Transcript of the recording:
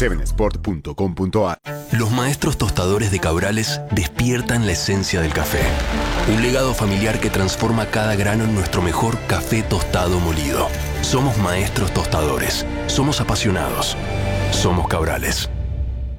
7sport.com.ar. Los maestros tostadores de Cabrales despiertan la esencia del café. Un legado familiar que transforma cada grano en nuestro mejor café tostado molido. Somos maestros tostadores. Somos apasionados. Somos Cabrales.